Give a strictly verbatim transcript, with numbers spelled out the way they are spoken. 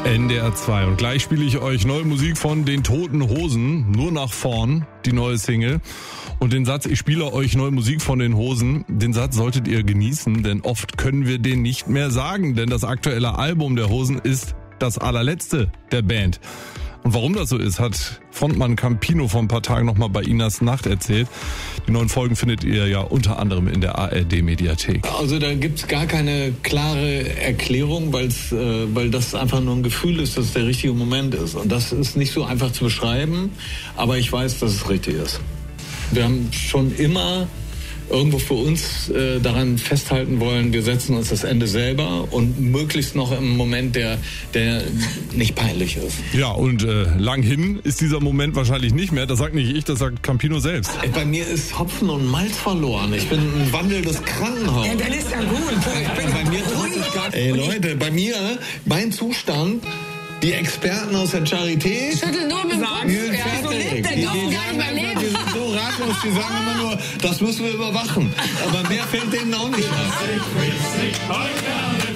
N D R zwei. Und gleich spiele ich euch neue Musik von den Toten Hosen, nur nach vorn, die neue Single. Und den Satz, ich spiele euch neue Musik von den Hosen, den Satz solltet ihr genießen, denn oft können wir den nicht mehr sagen, denn das aktuelle Album der Hosen ist das allerletzte der Band. Und warum das so ist, hat Frontmann Campino vor ein paar Tagen nochmal bei Inas Nacht erzählt. Die neuen Folgen findet ihr ja unter anderem in der A R D-Mediathek. Also da gibt's gar keine klare Erklärung, weil's, äh, weil das einfach nur ein Gefühl ist, dass es der richtige Moment ist. Und das ist nicht so einfach zu beschreiben, aber ich weiß, dass es richtig ist. Wir haben schon immer irgendwo für uns äh, daran festhalten wollen, wir setzen uns das Ende selber und möglichst noch im Moment, der der nicht peinlich ist. Ja, und äh, lang hin ist dieser Moment wahrscheinlich nicht mehr. Das sagt nicht ich, das sagt Campino selbst. Bei mir ist Hopfen und Malz verloren. Ich bin ein wandelndes Krankenhaus. Ja, dann ist ja gut. Ich bin bei mir traut sich gar Ey Leute, bei mir, mein Zustand, die Experten aus der Charité schütteln nur mit dem Kopf. Die sind fertig. Die dürfen gar nicht mehr leben. Die sind so ratlos, die sagen immer nur, das müssen wir überwachen. Aber mehr fällt denen auch nicht auf.